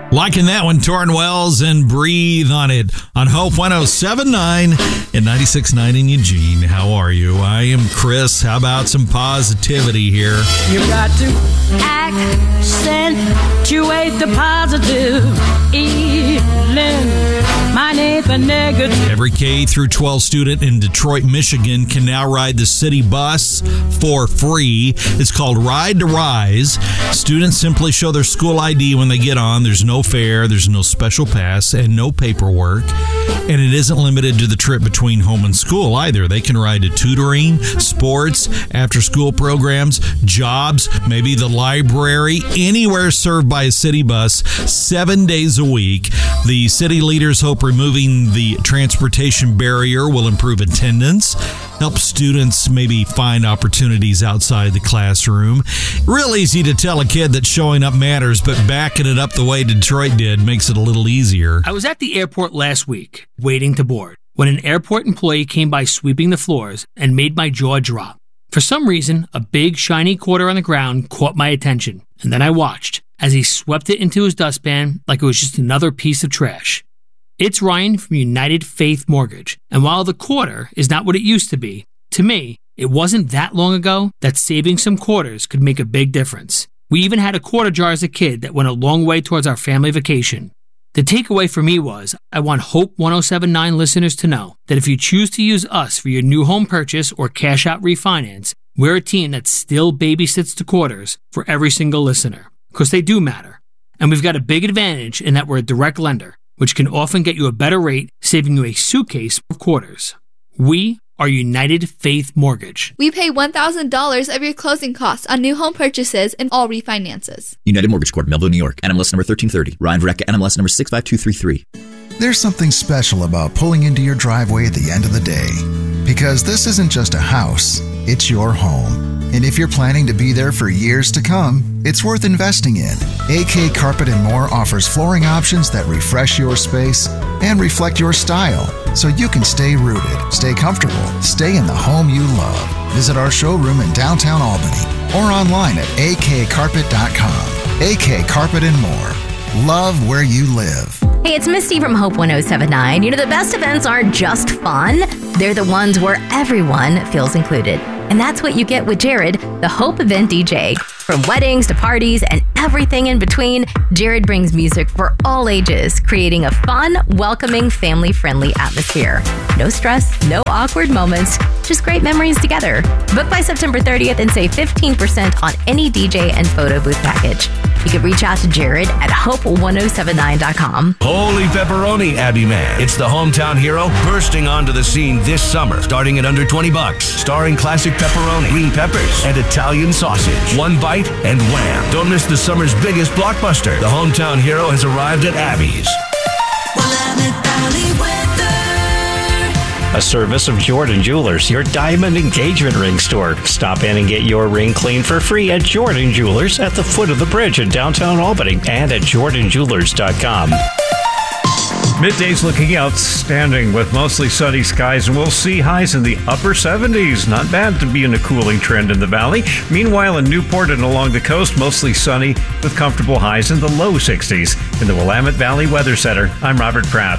Liking that one, Torrin Wells and Breathe on It on Hope 107.9 and 96.9 in Eugene. How are you? I am Chris. How about some positivity here? You got to accentuate the positive, eliminate the negative. Every K through 12 student in Detroit, Michigan can now ride the city bus for free. It's called Ride to Rise. Students simply show their school ID when they get on. There's no fare, there's no special pass, and no paperwork. And it isn't limited to the trip between home and school either. They can ride to tutoring, sports, after-school programs, jobs, maybe the library, anywhere served by a city bus 7 days a week. The city leaders hope removing the transportation barrier will improve attendance, help students maybe find opportunities outside the classroom. Real easy to tell a kid that showing up matters, but backing it up the way Detroit did makes it a little easier. I was at the airport last week, waiting to board, when an airport employee came by sweeping the floors and made my jaw drop. For some reason, a big shiny quarter on the ground caught my attention, and then I watched as he swept it into his dustpan like it was just another piece of trash. It's Ryan from United Faith Mortgage, and while the quarter is not what it used to be, to me, it wasn't that long ago that saving some quarters could make a big difference. We even had a quarter jar as a kid that went a long way towards our family vacation. The takeaway for me was, I want Hope 107.9 listeners to know that if you choose to use us for your new home purchase or cash out refinance, we're a team that still babysits the quarters for every single listener, because they do matter. And we've got a big advantage in that we're a direct lender, which can often get you a better rate, saving you a suitcase of quarters. We are United Faith Mortgage. We pay $1,000 of your closing costs on new home purchases and all refinances. United Mortgage Corp, Melville, New York. NMLS number 1330. Ryan Vareka, NMLS number 65233. There's something special about pulling into your driveway at the end of the day. Because this isn't just a house, it's your home. And if you're planning to be there for years to come, it's worth investing in. AK Carpet & More offers flooring options that refresh your space and reflect your style, so you can stay rooted, stay comfortable, stay in the home you love. Visit our showroom in downtown Albany or online at akcarpet.com. AK Carpet & More. Love where you live. Hey, it's Misty from Hope 107.9. You know, the best events aren't just fun. They're the ones where everyone feels included. And that's what you get with Jared, the Hope Event DJ. From weddings to parties and everything in between, Jared brings music for all ages, creating a fun, welcoming, family-friendly atmosphere. No stress, no awkward moments, just great memories together. Book by September 30th and save 15% on any DJ and photo booth package. You can reach out to Jared at hope1079.com. Holy pepperoni, Abby Man. It's the hometown hero bursting onto the scene this summer, starting at under $20. Starring classic pepperoni, green peppers, and Italian sausage. One bite and wham. Don't miss the summer's biggest blockbuster. The hometown hero has arrived at Abby's. A service of Jordan Jewelers, your diamond engagement ring store. Stop in and get your ring cleaned for free at Jordan Jewelers at the foot of the bridge in downtown Albany and at jordanjewelers.com. Midday's looking outstanding with mostly sunny skies, and we'll see highs in the upper 70s. Not bad to be in a cooling trend in the valley. Meanwhile, in Newport and along the coast, mostly sunny with comfortable highs in the low 60s. In the Willamette Valley Weather Center, I'm Robert Pratt.